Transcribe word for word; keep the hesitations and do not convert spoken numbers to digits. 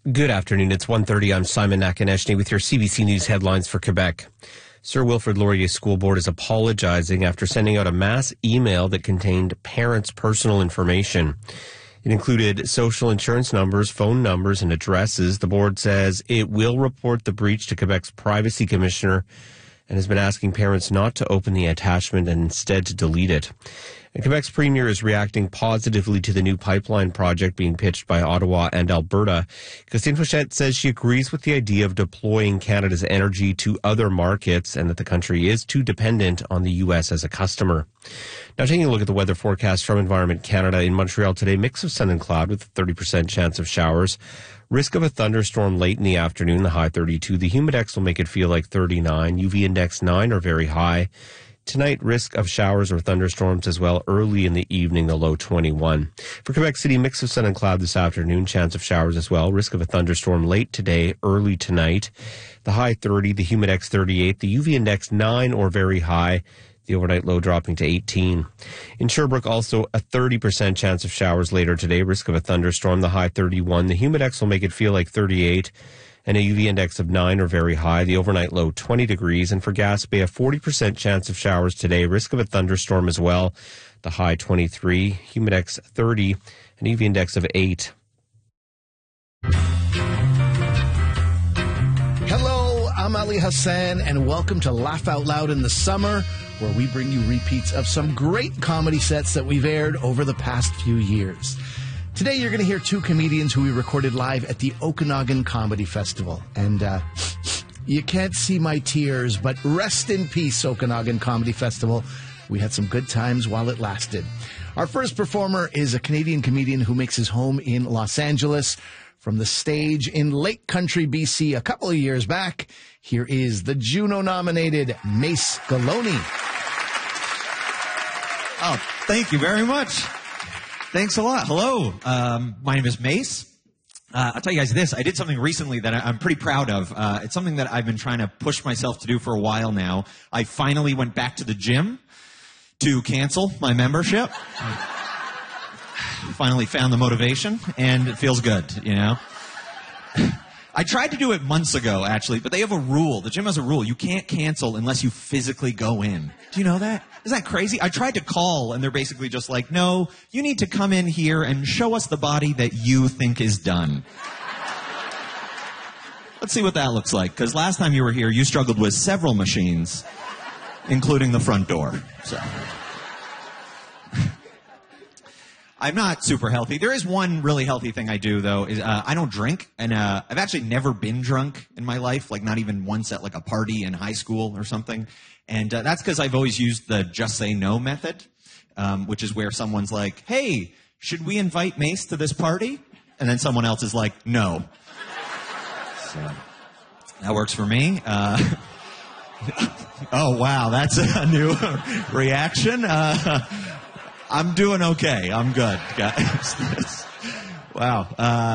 Good afternoon. It's one thirty. I'm Simon Nakaneshny with your C B C News headlines for Quebec. Sir Wilfrid Laurier School Board is apologizing after sending out a mass email that contained parents' personal information. It included social insurance numbers, phone numbers, and addresses. The board says it will report the breach to Quebec's Privacy Commissioner and has been asking parents not to open the attachment and instead to delete it. And Quebec's premier is reacting positively to the new pipeline project being pitched by Ottawa and Alberta. Christine Fauchette says she agrees with the idea of deploying Canada's energy to other markets and that the country is too dependent on the U S as a customer. Now, taking a look at the weather forecast from Environment Canada. In Montreal today, mix of sun and cloud with a thirty percent chance of showers. Risk of a thunderstorm late in the afternoon, the high thirty-two. The humidex will make it feel like thirty-nine. U V index nine or very high. Tonight, risk of showers or thunderstorms as well early in the evening, the low twenty-one. For Quebec City, mix of sun and cloud this afternoon, chance of showers as well. Risk of a thunderstorm late today, early tonight. The high thirty, the humidex thirty-eight. The U V index nine or very high. The overnight low dropping to eighteen. In Sherbrooke, also a thirty percent chance of showers later today. Risk of a thunderstorm, the high thirty-one. The humidex will make it feel like thirty-eight. And a U V index of nine or very high. The overnight low twenty degrees. And for Gaspé, a forty percent chance of showers today. Risk of a thunderstorm as well. The high twenty-three. Humidex thirty. And U V index of eight. Hello, I'm Ali Hassan, and welcome to Laugh Out Loud in the Summer, where we bring you repeats of some great comedy sets that we've aired over the past few years. Today, you're going to hear two comedians who we recorded live at the Okanagan Comedy Festival. And uh, you can't see my tears, but rest in peace, Okanagan Comedy Festival. We had some good times while it lasted. Our first performer is a Canadian comedian who makes his home in Los Angeles. From the stage in Lake Country, B C a couple of years back, here is the Juno-nominated Mace Galone. Oh, thank you very much. Thanks a lot. Hello, um, my name is Mace. Uh, I'll tell you guys this. I did something recently that I, I'm pretty proud of. Uh, it's something that I've been trying to push myself to do for a while now. I finally went back to the gym to cancel my membership. Finally found the motivation, and it feels good, you know. I tried to do it months ago, actually, but they have a rule. The gym has a rule. You can't cancel unless you physically go in. Do you know that? Isn't that crazy? I tried to call, and they're basically just like, no, you need to come in here and show us the body that you think is done. Let's see what that looks like, because last time you were here, you struggled with several machines, including the front door. So I'm not super healthy. There is one really healthy thing I do, though. Is uh, I don't drink, and uh, I've actually never been drunk in my life, like not even once at like a party in high school or something. And uh, that's because I've always used the just say no method, um, which is where someone's like, hey, should we invite Mace to this party? And then someone else is like, no. So that works for me. Uh, oh, wow, that's a new reaction. Uh, I'm doing okay. I'm good, guys. Wow. Uh,